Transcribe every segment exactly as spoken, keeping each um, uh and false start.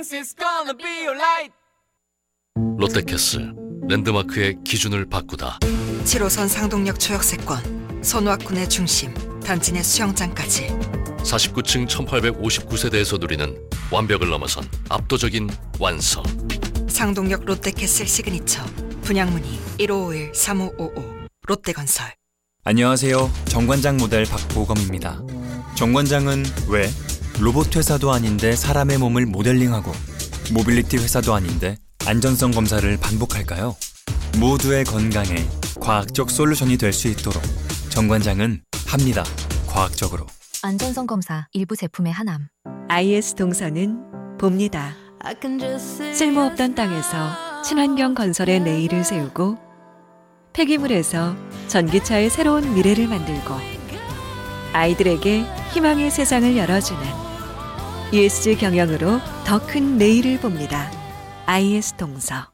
thinks it's gonna be alright. 롯데캐슬 랜드마크의 기준을 바꾸다. 칠 호선 상동역 초역세권, 손왁군의 중심, 단지 내 수영장까지 사십구 층 천팔백오십구 세대에서 누리는 완벽을 넘어선 압도적인 완성. 상동역 롯데캐슬 시그니처. 분양문의 일오오일 삼오오오. 롯데건설. 안녕하세요. 정관장 모델 박보검입니다. 정관장은 왜 로봇 회사도 아닌데 사람의 몸을 모델링하고 모빌리티 회사도 아닌데 안전성 검사를 반복할까요? 모두의 건강에 과학적 솔루션이 될 수 있도록 정관장은 합니다. 과학적으로. 안전성 검사 일부 제품의 하남. 아이에스 동서는 봅니다. 쓸모없던 땅에서 친환경 건설의 내일을 세우고 폐기물에서 전기차의 새로운 미래를 만들고 아이들에게 희망의 세상을 열어주는 이에스지 경영으로 더 큰 내일을 봅니다. 아이에스 동서.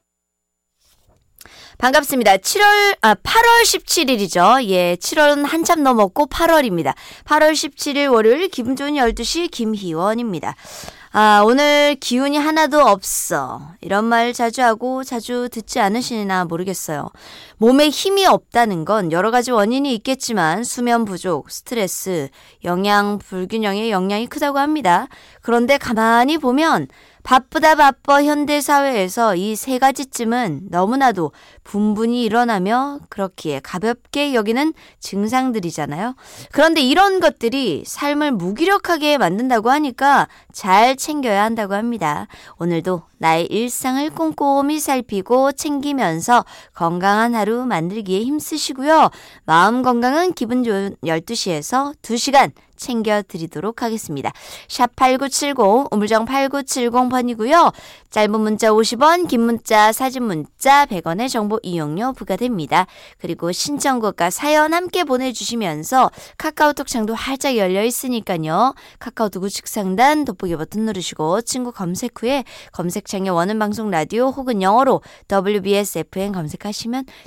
반갑습니다. 칠월, 아, 팔월 십칠일이죠. 예, 칠월은 한참 넘었고 팔월입니다. 팔월 십칠일 월요일 기분 좋은 열두 시 김희원입니다. 아, 오늘 기운이 하나도 없어. 이런 말 자주 하고 자주 듣지 않으시나 모르겠어요. 몸에 힘이 없다는 건 여러 가지 원인이 있겠지만 수면 부족, 스트레스, 영양 불균형의 영향이 크다고 합니다. 그런데 가만히 보면 바쁘다 바빠 현대사회에서 이 세 가지쯤은 너무나도 분분히 일어나며 그렇기에 가볍게 여기는 증상들이잖아요. 그런데 이런 것들이 삶을 무기력하게 만든다고 하니까 잘 챙겨야 한다고 합니다. 오늘도 나의 일상을 꼼꼼히 살피고 챙기면서 건강한 하루 만들기에 힘쓰시고요. 마음 건강은 기분 좋은 열두 시에서 두 시간 챙겨드리도록 하겠습니다. 샵 팔구칠공, 우물정 팔구칠공 번이고요. 짧은 문자 오십 원, 긴 문자, 사진 문자 백 원의 정보 이용료 부과됩니다. 그리고 신청곡과 사연 함께 보내주시면서 카카오톡 창도 활짝 열려 있으니까요. 카카오톡 우측 상단 돋보기 버튼 누르시고 친구 검색 후에 검색창에 원하는 방송 라디오 혹은 영어로 더블유비에스 에프엠 검색하시면